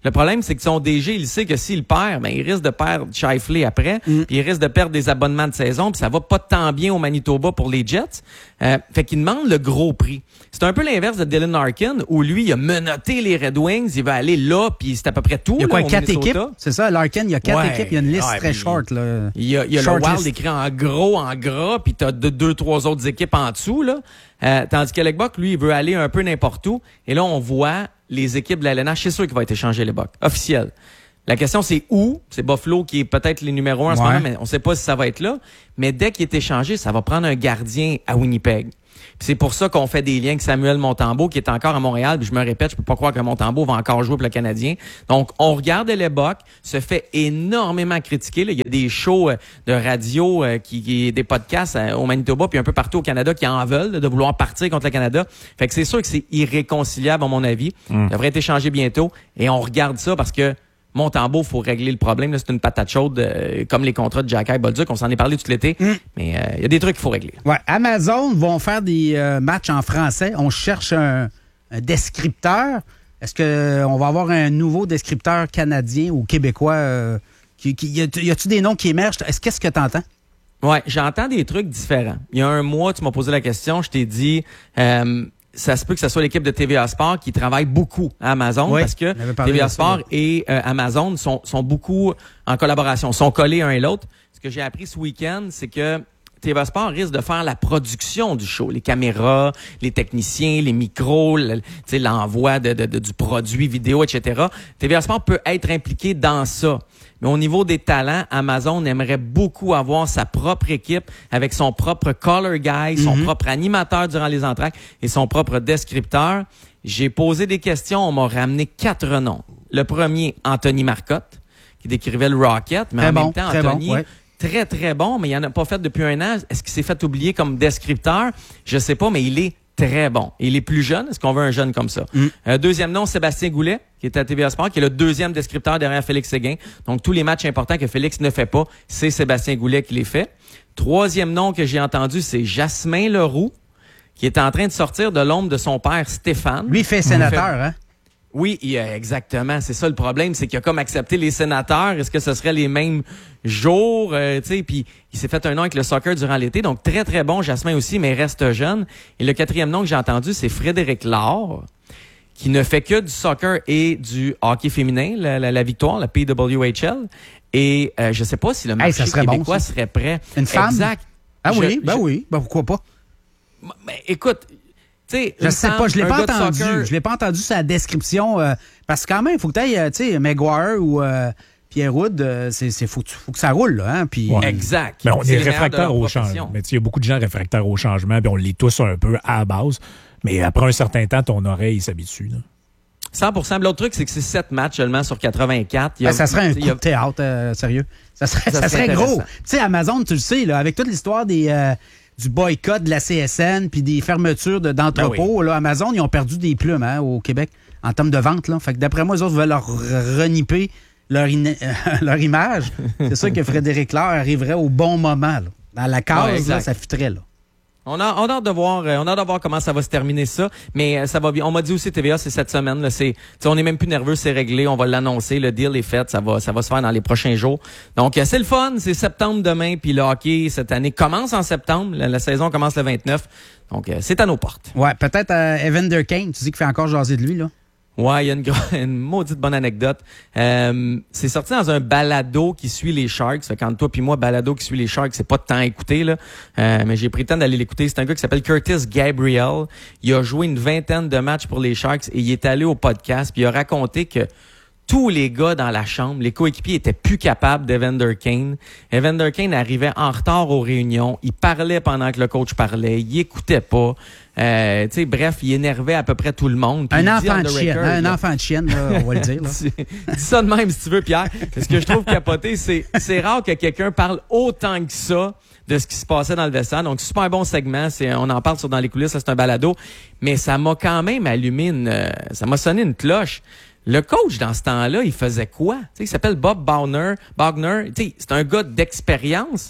Le problème, c'est que son D G, il sait que s'il perd, ben, il risque de perdre Scheifele après, mm. puis il risque de perdre des abonnements de saison, puis ça va pas tant bien au Manitoba pour les Jets. Euh, fait qu'il demande le gros prix. C'est un peu l'inverse de Dylan Larkin, où lui, il a menotté les Red Wings, il va aller là, puis c'est à peu près tout. Il y a quoi, là, quatre équipes? C'est ça, Larkin, il y a quatre ouais. équipes, il y a une liste ouais, très short. Là. Il y a, il y a short le Wild list. écrit en gros, en gras, puis t'as deux, deux, trois autres équipes en dessous, là. Euh, tandis que Buck, lui, il veut aller un peu n'importe où. Et là, on voit les équipes de la L N H. C'est sûr qu'il va être échangé, Buck. Officiel. La question, c'est où? C'est Buffalo qui est peut-être les numéros un en ouais. ce moment, mais on sait pas si ça va être là. Mais dès qu'il est échangé, ça va prendre un gardien à Winnipeg. Puis c'est pour ça qu'on fait des liens avec Samuel Montembeault, qui est encore à Montréal. Puis je me répète, je peux pas croire que Montembeault va encore jouer pour le Canadien. Donc, on regarde Buck, se fait énormément critiquer. Là. Il y a des shows de radio, euh, qui, qui, des podcasts euh, au Manitoba, puis un peu partout au Canada qui en veulent là, de vouloir partir contre le Canada. Fait que c'est sûr que c'est irréconciliable, à mon avis. Mm. Ça devrait être échangé bientôt. Et on regarde ça parce que Montembeault, il faut régler le problème. Là, c'est une patate chaude, euh, comme les contrats de Jacky Bolduc. On s'en est parlé tout l'été, mm. mais il euh, y a des trucs qu'il faut régler. Ouais, Amazon vont faire des euh, matchs en français. On cherche un, un descripteur. Est-ce qu'on va avoir un nouveau descripteur canadien ou québécois? Euh, qui, qui, y, a, y a-tu des noms qui émergent? Est-ce, qu'est-ce que tu entends? Ouais, j'entends des trucs différents. Il y a un mois, tu m'as posé la question, je t'ai dit... Euh, ça se peut que ce soit l'équipe de T V A Sport qui travaille beaucoup à Amazon oui, parce que T V A Sport et euh, Amazon sont, sont beaucoup en collaboration, sont collés un et l'autre. Ce que j'ai appris ce week-end, c'est que T V A Sport risque de faire la production du show, les caméras, les techniciens, les micros, le, l'envoi de, de, de, du produit vidéo, et cetera. T V A Sport peut être impliqué dans ça. Mais au niveau des talents, Amazon aimerait beaucoup avoir sa propre équipe avec son propre color guy, son mm-hmm. propre animateur durant les entractes et son propre descripteur. J'ai posé des questions, on m'a ramené quatre noms. Le premier, Anthony Marcotte, qui décrivait le Rocket, mais très en bon, même temps, Anthony... Bon, ouais. Très, très bon, mais il n'en a pas fait depuis un an. Est-ce qu'il s'est fait oublier comme descripteur? Je sais pas, mais il est très bon. Il est plus jeune. Est-ce qu'on veut un jeune comme ça? Mm. Euh, deuxième nom, Sébastien Goulet, qui est à T V A Sport, qui est le deuxième descripteur derrière Félix Séguin. Donc, tous les matchs importants que Félix ne fait pas, c'est Sébastien Goulet qui les fait. Troisième nom que j'ai entendu, c'est Jasmin Leroux, qui est en train de sortir de l'ombre de son père Stéphane. Lui, il fait sénateur, fait... hein? Oui, il a, exactement. C'est ça le problème, c'est qu'il a comme accepté les sénateurs. Est-ce que ce serait les mêmes jours? Euh, tu sais, puis il s'est fait un nom avec le soccer durant l'été. Donc, très, très bon. Jasmin aussi, mais reste jeune. Et le quatrième nom que j'ai entendu, c'est Frédéric Laure, qui ne fait que du soccer et du hockey féminin, la, la, la victoire, la P W H L. Et euh, je sais pas si le marché hey, québécois bon, serait prêt. Une femme? Exact. Ah je, oui, ben je, oui. Ben pourquoi pas? Mais écoute... T'sais, je sais pas, je l'ai pas entendu. Soccer... Je l'ai pas entendu sa description. Euh, parce que quand même, il faut que tu ailles, tu sais, Maguire ou euh, Pierre Houd, euh, c'est, c'est faut, faut que ça roule, là, hein. Puis, ouais. Exact. Mais on c'est est réfractaire au changement. Mais il y a beaucoup de gens réfractaires au changement, puis on l'est tous un peu à la base. Mais après un certain temps, ton oreille s'habitue. Là. cent pour cent. L'autre truc, c'est que c'est sept matchs seulement sur quatre-vingt-quatre. Il y a, ben, ça serait un coup a... de théâtre, euh, sérieux. Ça serait, ça, ça serait, serait gros. Tu sais, Amazon, tu le sais, là, avec toute l'histoire des... Euh, du boycott de la C S N puis des fermetures de, d'entrepôts. Ben oui. Là, Amazon, ils ont perdu des plumes hein, au Québec en termes de vente. Là. Fait que d'après moi, les autres veulent leur reniper leur, in- leur image. C'est sûr que Frédéric Laure arriverait au bon moment. Là. Dans la case, ouais, là, ça fitterait. Là. On a, on a hâte de voir, on a hâte de voir comment ça va se terminer ça, mais ça va bien. On m'a dit aussi T V A, c'est cette semaine. Là, c'est, on est même plus nerveux, c'est réglé, on va l'annoncer, le deal est fait, ça va, ça va se faire dans les prochains jours. Donc c'est le fun, c'est septembre demain, puis le hockey cette année commence en septembre, la, la saison commence le vingt-neuf, donc c'est à nos portes. Ouais, peut-être euh, Evander Kane, tu dis qu'il fait encore jaser de lui là. Ouais, il y a une, une maudite bonne anecdote. Euh, c'est sorti dans un balado qui suit les Sharks. Fait quand toi puis moi, balado qui suit les Sharks, c'est pas de temps à écouter, là. Euh, mais j'ai pris le temps d'aller l'écouter. C'est un gars qui s'appelle Curtis Gabriel. Il a joué une vingtaine de matchs pour les Sharks et il est allé au podcast puis il a raconté que tous les gars dans la chambre, les coéquipiers étaient plus capables d'Evander Kane. Evander Kane arrivait en retard aux réunions. Il parlait pendant que le coach parlait. Il écoutait pas. Euh, tu sais, bref, il énervait à peu près tout le monde. Un enfant de chienne, un enfant de chienne, là, on va le dire. Là. Dis ça de même si tu veux, Pierre. Ce que je trouve capoté, c'est c'est rare que quelqu'un parle autant que ça de ce qui se passait dans le vestiaire. Donc, super bon segment. C'est, on en parle sur Dans les coulisses, ça, c'est un balado. Mais ça m'a quand même allumé une... Euh, ça m'a sonné une cloche. Le coach, dans ce temps-là, il faisait quoi? T'sais, il s'appelle Bob Baughner. Baughner. C'est un gars d'expérience.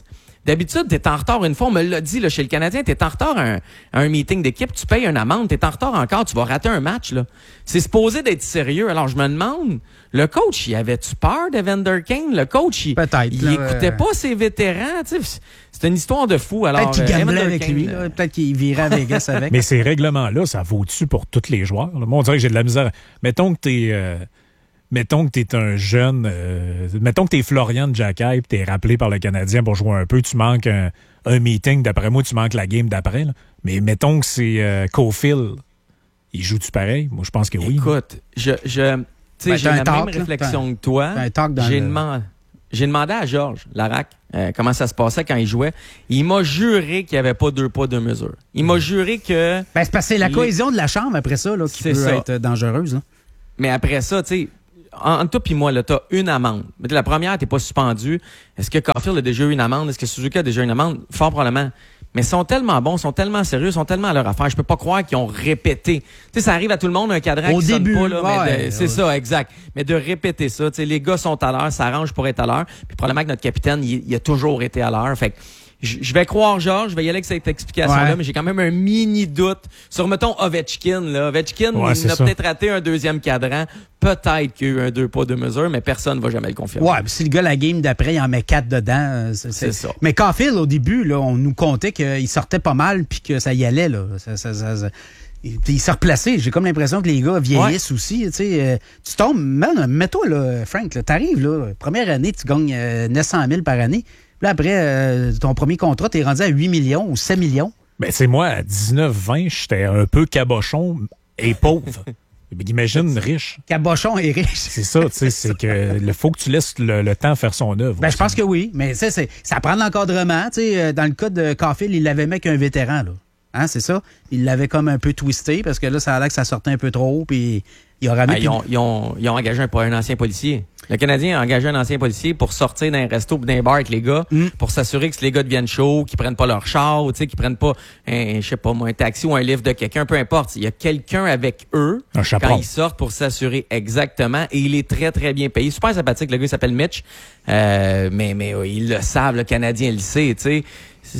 D'habitude, t'es en retard une fois, on me l'a dit là, chez le Canadien, t'es en retard à un, à un meeting d'équipe, tu payes une amende, t'es en retard encore, tu vas rater un match. Là. C'est supposé d'être sérieux. Alors, je me demande, le coach, il avait-tu peur d'Evander Kane? Le coach, il, Peut-être, il là, écoutait euh... pas ses vétérans. Tu sais, c'est une histoire de fou. Alors, peut-être qu'il euh, gamblait Evander avec Kane, lui. Là. Peut-être qu'il virait à Vegas avec. Mais ces règlements-là, ça vaut-tu pour tous les joueurs? Là? Moi, on dirait que j'ai de la misère. Mettons que t'es... Euh... Mettons que t'es un jeune... Euh... Mettons que t'es Florian Jacquet, puis t'es rappelé par le Canadien pour jouer un peu, tu manques un, un meeting, d'après moi, tu manques la game d'après. Là. Mais mettons que c'est euh, Caulfield. Il joue-tu pareil? Moi, je pense que oui. Écoute, je... je... Tu sais, Ben, j'ai la talk, même là. réflexion que toi. Un talk dans J'ai le... demandé... J'ai demandé à Georges Larac euh, comment ça se passait quand il jouait. Il m'a juré qu'il n'y avait pas deux poids, deux mesures. Il m'a juré que... Ben, c'est parce que c'est la les... cohésion de la chambre après ça là, qui c'est peut ça. être dangereuse. Là. Mais après ça, tu sais, entre toi et moi, là, t'as une amende. Mais la première, t'es pas suspendu. Est-ce que Caulfield a déjà eu une amende? Est-ce que Suzuki a déjà eu une amende? Fort probablement. Mais ils sont tellement bons, ils sont tellement sérieux, ils sont tellement à leur affaire. Je peux pas croire qu'ils ont répété. Tu sais, ça arrive à tout le monde, un cadran Au qui début, sonne pas, là. ouais, mais de, c'est ouais. ça, exact. Mais de répéter ça, tu sais, les gars sont à l'heure, ça arrange pour être à l'heure. Puis probablement que notre capitaine, il, il a toujours été à l'heure. Fait que, je vais croire Georges, je vais y aller avec cette explication-là, ouais. mais j'ai quand même un mini doute sur, mettons, Ovechkin. Là. Ovechkin, ouais, il a ça. peut-être raté un deuxième cadran. Peut-être qu'il y a eu un deux pas, deux mesures, mais personne ne va jamais le confirmer. Ouais, puis si le gars, la game d'après, il en met quatre dedans. C'est, c'est ça. Mais Caulfield, au début, là, on nous comptait qu'il sortait pas mal puis que ça y allait. Là. Ça, ça, ça, ça... Il, il s'est replacé. J'ai comme l'impression que les gars vieillissent ouais. aussi. Tu sais, euh, tu tombes, man, mets-toi, là, Frank, là, t'arrives, là, première année, tu gagnes euh, neuf cent mille par année. Puis là, après, euh, ton premier contrat, t'es rendu à huit millions ou sept millions. Ben, c'est moi, à dix-neuf vingt, j'étais un peu cabochon et pauvre. Imagine riche. Cabochon et riche. C'est ça, tu sais, c'est que il faut que tu laisses le, le temps faire son œuvre. Ben, je pense que oui, mais c'est, c'est, ça prend de l'encadrement. Tu sais, dans le cas de Caulfield, il l'avait mis qu'un vétéran, là. Hein, c'est ça? Il l'avait comme un peu twisté parce que là, ça a l'air que ça sortait un peu trop haut, puis il a ramené... Ben, ils, ont, ils, ont, ils ont engagé un, un ancien policier. Le Canadien a engagé un ancien policier pour sortir d'un resto ou d'un bar avec les gars, mm. pour s'assurer que les gars deviennent chauds, qu'ils prennent pas leur char, tu sais, qu'ils prennent pas un, je sais pas moi, un taxi ou un livre de quelqu'un, peu importe. Il y a quelqu'un avec eux quand ils sortent pour s'assurer exactement, et il est très très bien payé. Super sympathique, le gars il s'appelle Mitch, euh, mais mais euh, ils le savent, le Canadien le sait, tu sais.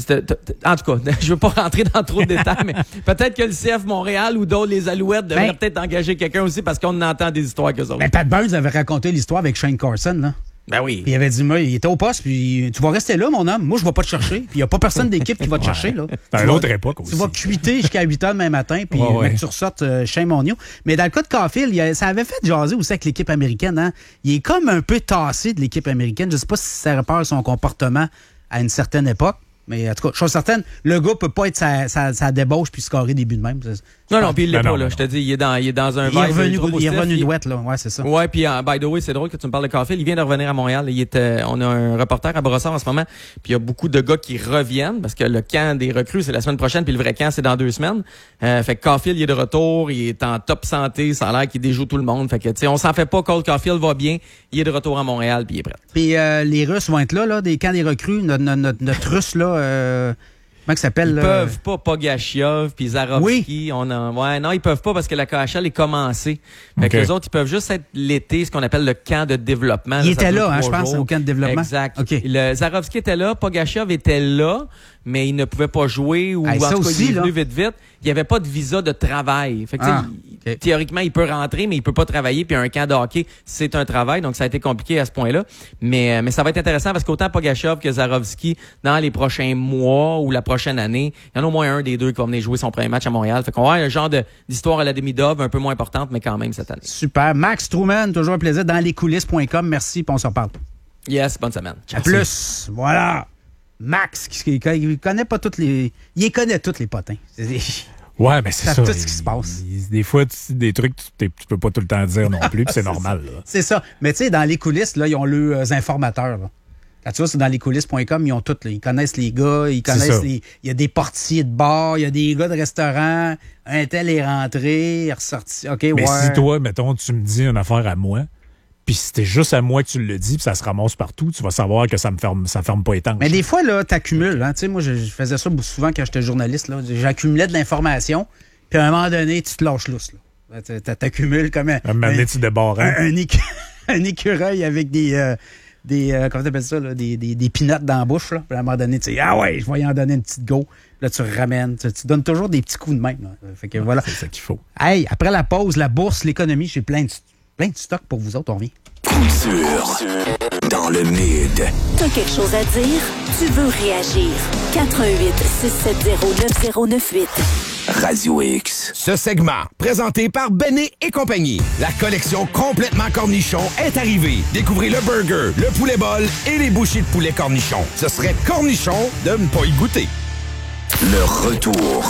En tout cas, je veux pas rentrer dans trop de détails, mais peut-être que le C F Montréal ou d'autres, les Alouettes, devraient ben, peut-être engager quelqu'un aussi parce qu'on entend des histoires qu'eux autres. Ben, Pat Burns avait raconté l'histoire avec Shane Carson, là. Ben oui. Puis il avait dit, moi, il était au poste, puis tu vas rester là, mon homme. Moi, je vais pas te chercher. Puis il n'y a pas personne d'équipe qui va te ouais. chercher, là. C'est une autre époque aussi. Tu vas cuiter jusqu'à huit heures demain matin, puis ouais, ouais. tu ressortes euh, Shane Monio. Mais dans le cas de Caulfield, il a, ça avait fait jaser aussi avec l'équipe américaine, hein. Il est comme un peu tassé de l'équipe américaine. Je sais pas si ça repère son comportement à une certaine époque. Mais en tout cas, chose certaine, le gars peut pas être sa, sa, sa débauche puis scorer des buts de même. Non, non, puis il l'est ben pas, non, là. non. Je te dis, il est dans, il est dans un il est vibe revenu, trop il est revenu il... douette, là. Ouais, c'est ça. Ouais, puis uh, by the way, c'est drôle que tu me parles de Caulfield. Il vient de revenir à Montréal. Il était, on a un reporter à Brossard en ce moment. Puis il y a beaucoup de gars qui reviennent parce que le camp des recrues, c'est la semaine prochaine, puis le vrai camp, c'est dans deux semaines. Euh, fait que Caulfield, il est de retour. Il est en top santé. Ça a l'air qu'il déjoue tout le monde. Fait que, tu sais, on s'en fait pas. Cole Caulfield va bien. Il est de retour à Montréal, puis il est prêt. Puis euh, les Russes vont être là, là, des camps des recrues. Notre, notre, notre Russe, là... Euh... Comment ça s'appelle? Ils là? peuvent pas Pogachiov puis Zarovski. Oui. On a, ouais, non, ils peuvent pas parce que la K H L est commencée. Fait okay. que les autres, ils peuvent juste être l'été, ce qu'on appelle le camp de développement. Il là, était là, hein, je jours. pense, au camp de développement. Exact. Okay. Le Zarovski était là, Pogachiov était là, mais il ne pouvait pas jouer ou hey, en tout cas, aussi, il est venu là. vite vite. Il n'y avait pas de visa de travail. Fait que, ah, il, okay. Théoriquement, il peut rentrer, mais il peut pas travailler. Puis un camp de hockey, c'est un travail. Donc, ça a été compliqué à ce point-là. Mais, mais ça va être intéressant parce qu'autant Pogachiov que Zarovski, dans les prochains mois ou la prochaine année, il y en a au moins un des deux qui va venir jouer son premier match à Montréal. Fait qu'on va avoir un genre de, d'histoire à la demi-dove, un peu moins importante, mais quand même cette année. Super. Max Truman, toujours un plaisir. Dans les coulisses point com. Merci, puis on se reparle. Yes, bonne semaine. À plus. Voilà. Max, il connaît pas toutes les... Il connaît tous les potins. Ouais, mais c'est ça. tout ce qui se passe. Il, des fois, tu, des trucs, tu, tu peux pas tout le temps dire non plus, puis c'est, c'est normal. Là. C'est ça. Mais tu sais, dans les coulisses, là, ils ont leurs informateurs. Là. Quand tu vois, c'est dans les coulisses point com, ils ont tout. Là. Ils connaissent les gars, ils connaissent les... Il y a des portiers de bar, il y a des gars de restaurant. Un tel est rentré, il est ressorti. OK, mais ouais. si toi, mettons, tu me dis une affaire à moi, puis si c'était juste à moi que tu le dis, puis ça se ramasse partout, tu vas savoir que ça me ferme, ça ferme pas étanche. Mais des fois, là, t'accumules. Hein. Tu sais, moi, je, je faisais ça souvent quand j'étais journaliste. Là. J'accumulais de l'information, puis à un moment donné, tu te lâches lousse. Là. T'accumules comme un... Un moment donné, tu débarres. Un, un, écu- un écureuil avec des... Euh, des euh, comment t'appelles ça, là, des, des, des peanuts dans la bouche. Là. Puis à un moment donné, tu sais, ah ouais, je vais y en donner une petite go. Là, tu ramènes. Tu, tu donnes toujours des petits coups de main. Là. Fait que, voilà. C'est ça qu'il faut. Hey, après la pause, la bourse, l'économie, j'ai plein de, plein de stocks pour vous autres. On revient. Couture dans le mid. T'as quelque chose à dire? Tu veux réagir? quatre un huit six sept zéro neuf zéro neuf huit. Radio X. Ce segment, présenté par Bennet et compagnie. La collection complètement cornichon est arrivée. Découvrez le burger, le poulet bol et les bouchées de poulet cornichon. Ce serait cornichon de ne pas y goûter. Le retour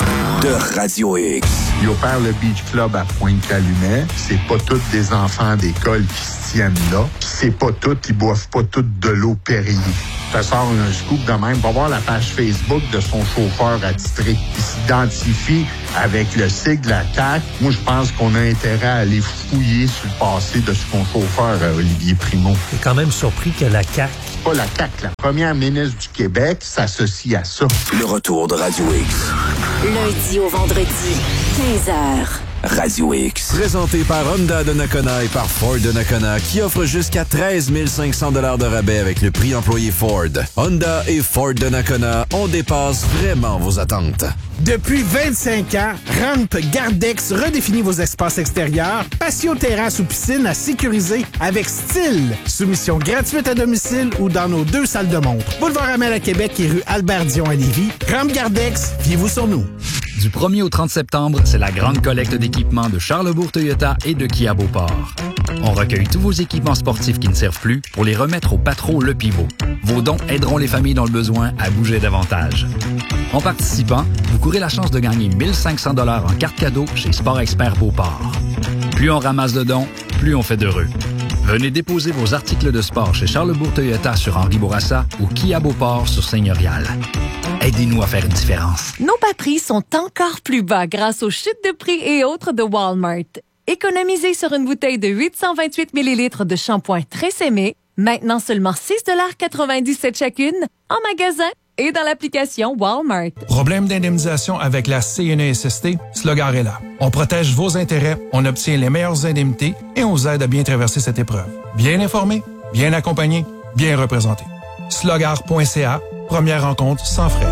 de Radio X. Il opère le Beach Club à Pointe-Calumet. C'est pas tous des enfants d'école qui se tiennent là. C'est pas tous, ils boivent pas toutes de l'eau Perrier. Ça sort un scoop de même. Va voir la page Facebook de son chauffeur attitré. Il s'identifie avec le sigle de la C A Q. Moi, je pense qu'on a intérêt à aller fouiller sur le passé de son chauffeur, Olivier Primo. Je suis quand même surpris que la C A Q... Pas la C A Q, la première ministre du Québec s'associe à ça. Le retour de Radio X. Lundi au vendredi, quinze heures. Radio X. Présenté par Honda de Nakona et par Ford de Nakona, qui offre jusqu'à treize mille cinq cents dollars de rabais avec le prix employé Ford. Honda et Ford de Nakona, on dépasse vraiment vos attentes. Depuis vingt-cinq ans, Ramp Gardex redéfinit vos espaces extérieurs, patio, terrasse ou piscine à sécuriser avec style. Soumission gratuite à domicile ou dans nos deux salles de montre. Boulevard Amel à Québec et rue Albert-Dion à Lévis. Ramp Gardex, fiez-vous sur nous. Du premier au trente septembre, c'est la grande collecte d'équipements de Charlesbourg Toyota et de Kia Beauport. On recueille tous vos équipements sportifs qui ne servent plus pour les remettre au Patro Le Pivot. Vos dons aideront les familles dans le besoin à bouger davantage. En participant, vous courez la chance de gagner mille cinq cents dollars en carte cadeau chez Sport Expert Beauport. Plus on ramasse de dons, plus on fait d'heureux. Venez déposer vos articles de sport chez Charlesbourg Toyota sur Henri Bourassa ou Kia Beauport sur Seigneurial. Aidez-nous à faire une différence. Nos bas prix sont encore plus bas grâce aux chutes de prix et autres de Walmart. Économisez sur une bouteille de huit cent vingt-huit millilitres de shampoing Tresemmé, maintenant seulement six dollars quatre-vingt-dix-sept chacune, en magasin et dans l'application Walmart. Problème d'indemnisation avec la C N E S S T? Slogar est là. On protège vos intérêts, on obtient les meilleures indemnités et on vous aide à bien traverser cette épreuve. Bien informé, bien accompagné, bien représenté. slogar point c a, première rencontre sans frais.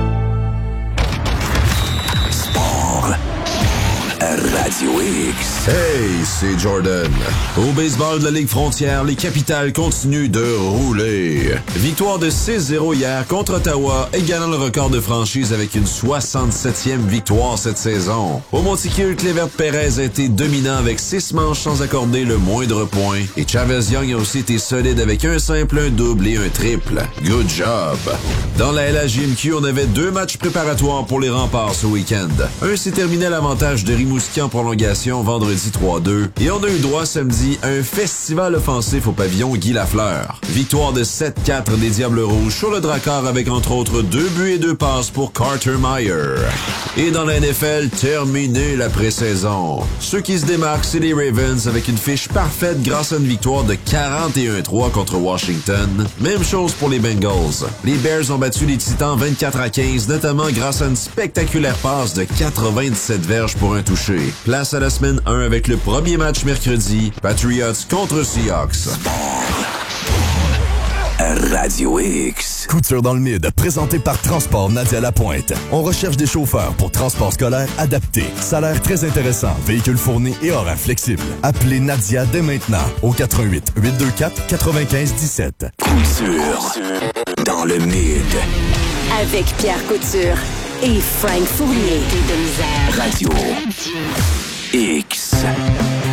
Sport. Radio X. Hey, c'est Jordan. Au baseball de la Ligue frontière, les Capitals continuent de rouler. Victoire de six zéro hier contre Ottawa, égalant le record de franchise avec une soixante-septième victoire cette saison. Au Monticule, Clevert Perez a été dominant avec six manches sans accorder le moindre point. Et Chavez Young a aussi été solide avec un simple, un double et un triple. Good job. Dans la L A J M Q, on avait deux matchs préparatoires pour les Remparts ce week-end. Un s'est terminé à l'avantage de Rimouski en prolongation vendredi trois deux. Et on a eu droit samedi à un festival offensif au pavillon Guy Lafleur. Victoire de sept quatre des Diables Rouges sur le Drakkar avec entre autres deux buts et deux passes pour Carter Meyer. Et dans la N F L, terminé la pré-saison. Ceux qui se démarquent, c'est les Ravens avec une fiche parfaite grâce à une victoire de quarante et un à trois contre Washington. Même chose pour les Bengals. Les Bears ont battu les Titans vingt-quatre à quinze, notamment grâce à une spectaculaire passe de quatre-vingt-dix-sept verges pour un touché. Place à la semaine un avec le premier match mercredi, Patriots contre Seahawks. Radio X. Couture dans le mid, présenté par Transport Nadia Lapointe. On recherche des chauffeurs pour transport scolaire adapté. Salaire très intéressant, véhicule fourni et horaire flexible. Appelez Nadia dès maintenant au quatre un huit, huit deux quatre, quatre-vingt-quinze dix-sept. Couture dans le mid. Avec Pierre Couture et Frank Fournier. Radio X.